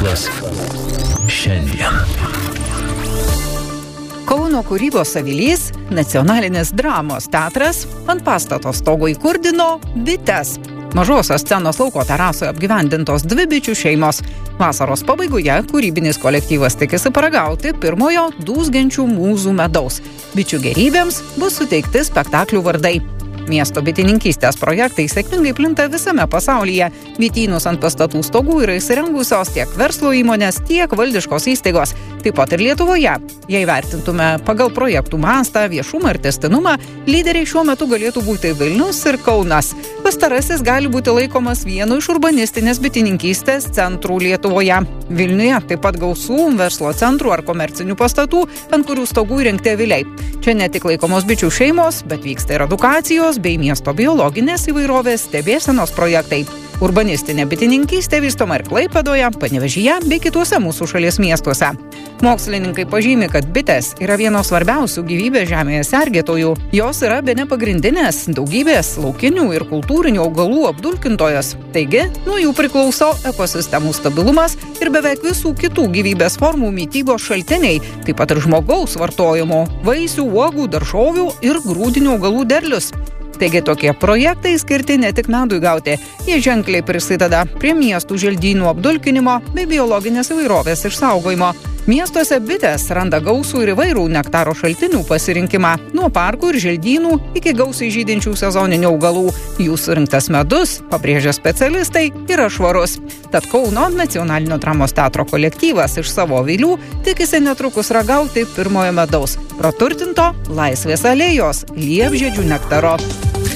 Verslas šiandien. Kauno kūrybos avilys, nacionalinis dramos teatras, ant pastato stogo įkurdino bites. Mažosios scenos lauko terasoje apgyvendintos 2 bičių šeimos. Vasaros pabaigoje kūrybinis kolektyvas tikisi paragauti pirmojo dūzgiančių mūzų medaus. Bičių gerybėms bus suteikti spektaklių vardai. Miesto bitininkystės projektai sėkmingai plinta visame pasaulyje. Bitynus ant pastatų stogų yra įsirengusios tiek verslo įmonės, tiek valdiškos įstaigos. Taip pat ir Lietuvoje. Jei vertintume pagal projektų mastą, viešumą ir tęstinumą, lyderiai šiuo metu galėtų būti Vilnius ir Kaunas. Pastarasis gali būti laikomas vienu iš urbanistinės bitininkystės centrų Lietuvoje. Vilniuje taip pat gausų verslo centrų ar komercinių pastatų, ant kurių stogų įrengti aviliai. Čia ne tik laikomos bičių šeimos, bet vyksta ir edukacijos bei miesto biologinės įvairovės stebėsenos projektai. Urbanistinė bitininkystė vystoma ir Klaipėdoje, Panevėžyje bei kituose mūsų šalies miestuose. Mokslininkai pažymi, kad bitės yra vienos svarbiausių gyvybės žemėje sergėtojų. Jos yra bene pagrindinės daugybės laukinių ir kultūrinių augalų apdulkintojos. Taigi, nuo jų priklauso ekosistemų stabilumas ir beveik visų kitų gyvybės formų mitybos šaltiniai, taip pat ir žmogaus vartojimo, vaisių, uogų, daržovių ir grūdinių augalų derlius. Taigi tokie projektai skirti ne tik medui gauti, jie ženkliai prisideda prie miestų želdynų apdulkinimo bei biologinės įvairovės išsaugojimo. Miestuose bitės randa gausų ir įvairų nektaro šaltinių pasirinkimą, nuo parkų ir želdynų iki gausiai žydinčių sezoninių augalų. Jų surinktas medus, pabrėžia specialistai, yra švarus. Tad Kauno nacionalinio dramos teatro kolektyvas iš savo avilių tikisi netrukus ragauti pirmojo medaus, praturtinto Laisvės alėjos liepžiedžių nektaro.